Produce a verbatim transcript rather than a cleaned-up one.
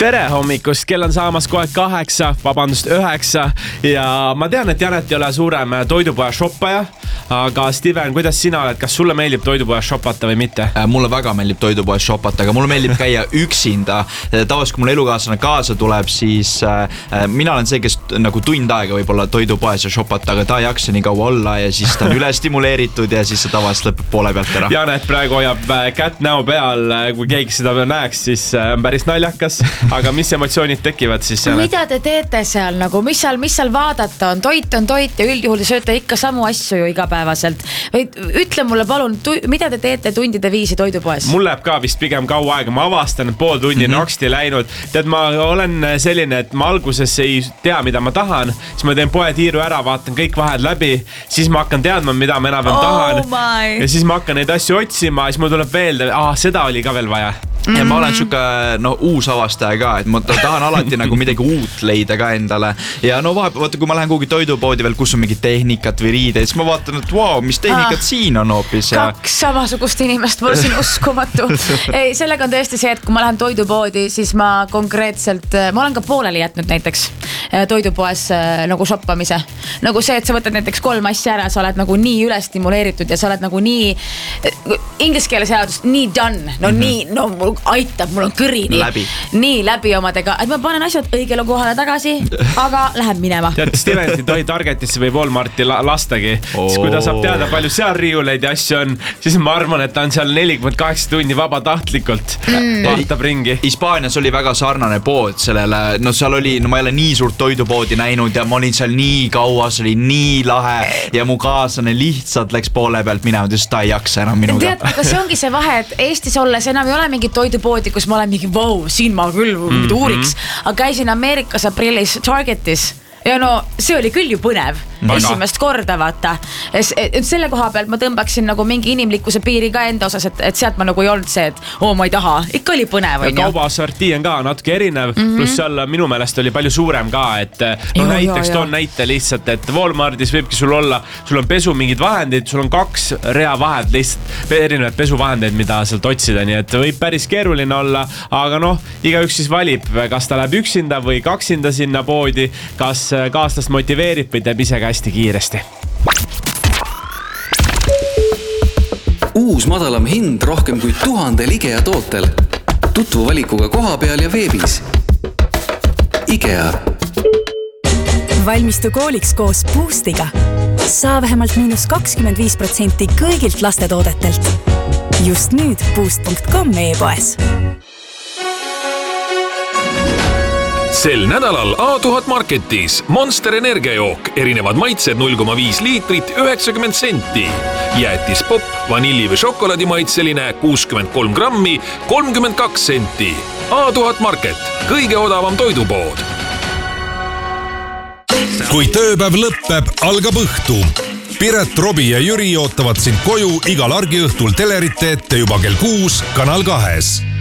tere hommikust, kell on saamas kohe kaheksa, vabandust, üheksa ja ma tean, et Janet ei ole suurem toidupoja shoppaja, aga Steven, kuidas sina oled, kas sulle meeldib toidupoja shoppata või mitte? Mulle väga meeldib toidupoja shoppata, aga mulle meeldib käia üksinda. Tavaliselt, kui mul elukaaslane kaasa tuleb, siis äh, mina olen see, kes nagu tund aega võib-olla toidupoes ja shoppata, aga ta ei jaksa nii kaua olla ja siis ta on üle stimuleeritud ja siis see tavaliselt lõpeb poole pealt ära. Janet praegu hoiab kätt näo peal, kui keegi seda näeks, siis on päris naljakas, aga mis emotsioonid tekivad siis? Janet? Mida te teete seal, nagu mis seal, mis seal vaadata on? Toit on toit ja üldjuhul te sööte ikka samu asju ju igapäevaselt. Või ütle mulle palun, tu- mida te teete tundide viisi toidupoes? Mul läheb ka vist pigem kaua aega, ma avastan, et pool tundi mm-hmm. naksti läinud. Tead, ma olen selline, et ma alguses ei tea, mida ma tahan, siis ma teen poetiiru ära, vaatan kõik vahed läbi, siis ma hakkan teadma, mida ma enam oh tahan my. Ja siis ma hakkan neid asju otsima, siis mul tuleb veel, ah, seda oli ka veel vaja. Ja ma olen siuke no, uus avastaja ka, et ma tahan alati nagu midagi uut leida ka endale. Ja no vahe, vaata, kui ma lähen kuhugi toidupoodi veel, kus on mingi tehnikat või riideid, siis ma vaatan, et wow, mis tehnikat ah, siin on hoopis. Ja... Kaks samasugust inimest, mul siin uskumatu. Ei, sellega on tõesti see, et kui ma lähen toidupoodi, siis ma konkreetselt, ma olen ka pooleli jätnud näiteks toidupoes nagu shoppamise. Nagu see, et sa võtad näiteks kolm asja ära, sa oled nagu nii üle stimuleeritud ja sa oled nagu nii, inglise keeles seadust, nii done, no mm-hmm. nii, no mul aitab, mul on kõri nii läbi, nii läbi omadega, et ma panen asjad õigele kohale tagasi, aga läheb minema. Tead, Stevenit ei tohi Targetisse või Walmarti la- lastagi, oh. siis kui ta saab teada, palju seal riiuleid ja asju on, siis ma arvan, et ta on seal nelikümmend kaheksa tundi vabatahtlikult mm. vaatab ringi. Hispaanias oli väga sarnane pood sellele, no seal oli, no ma ei ole nii suurt toidupoodi näinud ja ma olin seal nii kaua, see oli nii lahe ja mu kaaslane lihtsalt läks poole pealt minema, siis ta ei jaksa enam minuga. Tead, aga see ongi see vahe, et Eestis olles enam ei ole mingi toidupoodi, kus ma olen mingi, vau, siin ma küll mm-hmm. uuriks, aga käisin Ameerikas aprillis Targetis ja no see oli küll ju põnev. Aga. Esimest korda, vaata. Selle koha pealt ma tõmbaksin nagu mingi inimlikkuse piiri ka enda osas, et, et sealt ma nagu ei olnud see, et oo, ma ei taha. Ikka oli põnev. Kaubasortii on ka natuke erinev, mm-hmm. pluss seal minu meelest oli palju suurem ka, et no jo, näiteks jo, jo. toon näite lihtsalt, et Walmartis võibki sul olla, sul on pesu mingid vahendid, sul on kaks rea vahed lihtsalt erinevad pesuvahendeid, mida sealt otsida, nii et võib päris keeruline olla, aga noh, igaüks siis valib, kas ta läheb üksinda või kaksinda sinna poodi, kas kaaslast motiveerib või teeb ise ka hästi kiiresti. Uus madalam hind rohkem kui tuhandel IKEA tootel. Tutvu valikuga koha peal ja veebis. IKEA. Valmistu kooliks koos Boostiga. Saa vähemalt miinus kakskümmend viis protsenti kõigilt lastetoodetelt. Just nüüd boost punkt com e-poes. Sel nädalal A tuhat Marketis Monster energiajook, erinevad maitsed null koma viis liitrit, üheksakümmend senti. Jäätis pop, vanilli või šokolaadi maitseline kuuskümmend kolm grammi, kolmkümmend kaks senti. A tuhat Market, kõige odavam toidupood. Kui tööpäev lõppeb, algab õhtu. Piret, Robi ja Jüri ootavad sind koju igal argiõhtul telerite ette juba kell kuus Kanal kahes.